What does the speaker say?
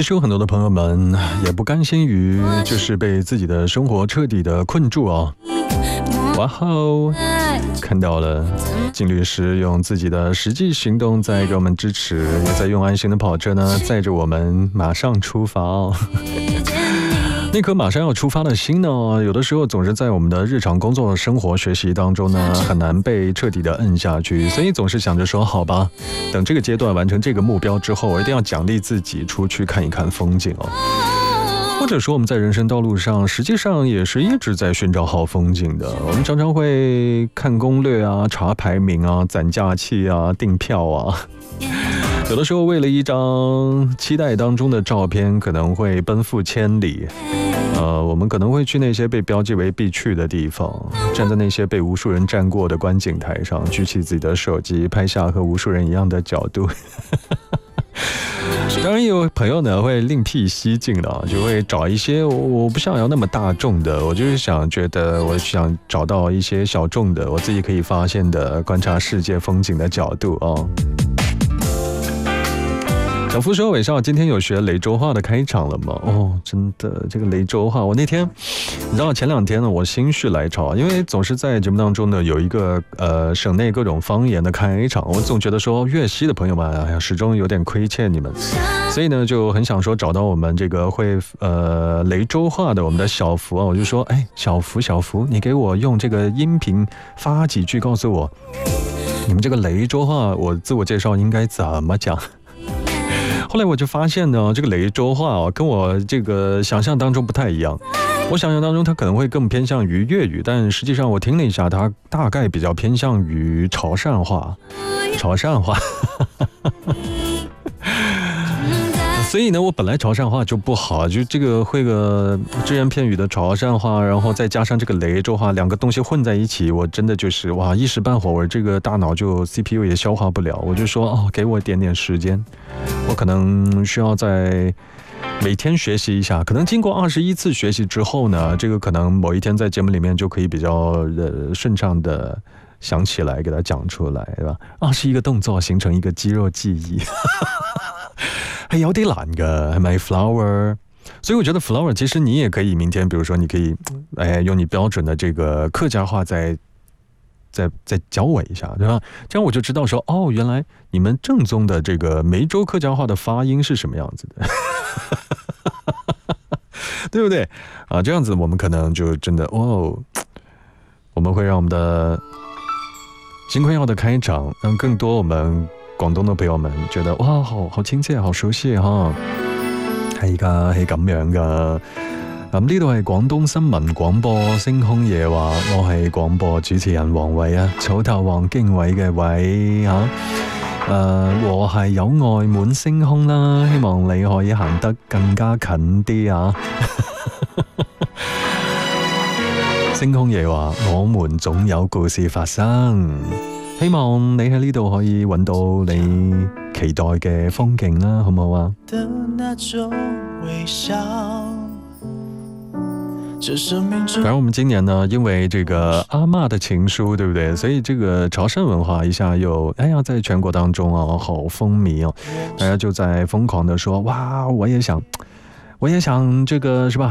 其实有很多的朋友们也不甘心于就是被自己的生活彻底的困住哦。哇哦，看到了金律师用自己的实际行动在给我们支持，也在用安心的跑车呢载着我们马上出发哦。那颗马上要出发的心呢，有的时候总是在我们的日常工作、生活、学习当中呢，很难被彻底的摁下去，所以总是想着说，好吧，等这个阶段完成这个目标之后，我一定要奖励自己出去看一看风景哦。或者说我们在人生道路上，实际上也是一直在寻找好风景的。我们常常会看攻略啊、查排名啊、攒假期啊、订票啊。有的时候为了一张期待当中的照片，可能会奔赴千里。我们可能会去那些被标记为必去的地方，站在那些被无数人站过的观景台上，举起自己的手机，拍下和无数人一样的角度。当然也有朋友呢会另辟蹊径的，就会找一些我不想要那么大众的，我就是觉得我想找到一些小众的，我自己可以发现的观察世界风景的角度哦。小福说：“伟少，今天有学雷州话的开场了吗？”哦，真的，这个雷州话，我那天，你知道前2天呢，我心绪来潮，因为总是在节目当中呢有一个省内各种方言的开场，我总觉得说粤西的朋友们，哎呀，始终有点亏欠你们，所以呢就很想说找到我们这个会雷州话的我们的小福啊，我就说，哎，小福，你给我用这个音频发几句，告诉我你们这个雷州话，我自我介绍应该怎么讲。后来我就发现呢，这个雷州话跟我这个想象当中不太一样。我想象当中它可能会更偏向于粤语，但实际上我听了一下，它大概比较偏向于潮汕话。所以呢，我本来潮汕话就不好，就这个会个只言片语的潮汕话，然后再加上这个雷州话，两个东西混在一起，我真的就是哇，一时半会儿我这个大脑就 CPU 也消化不了。我就说给我一点点时间，我可能需要在每天学习一下，可能经过21次学习之后呢，这个可能某一天在节目里面就可以比较顺畅的想起来，给它讲出来，对吧？21個動作形成一個肌肉記憶。係有啲難㗎，係咪 flower？ 所以我覺得 flower 其實你也可以明天，比如說你可以用你標準的這個客家話再教我一下，對吧？這樣我就知道說，原來你們正宗的這個梅州客家話的發音是什麼樣子的。對不對？這樣子我們可能就真的我們會讓我們的金坤耀的開場讓更多我們廣東的朋友們覺得哇，好親切，好熟悉哈。係㗎，係咁樣㗎。咁呢度係廣東新聞廣播星空夜話，我係廣播主持人黃偉啊，草頭黃經緯嘅偉嚇。和諧有愛滿星空啦，希望你可以行得更加近啲啊。星空夜話，我們總有故事發生。希望你喺呢度可以揾到你期待嘅風景啦，好唔好啊？反正我們今年呢，因為這個阿嬷的情書，對不對？所以這個潮汕文化一下又在全國當中好風靡哦，大家就在瘋狂的說，哇，我也想這個是吧？